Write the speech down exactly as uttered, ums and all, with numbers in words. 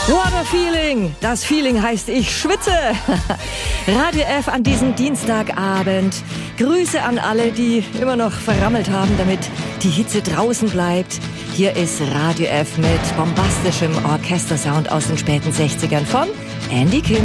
What a feeling! Das Feeling heißt, ich schwitze. Radio F an diesem Dienstagabend. Grüße an alle, die immer noch verrammelt haben, damit die Hitze draußen bleibt. Hier ist Radio F mit bombastischem Orchestersound aus den späten sechzigern von Andy Kim.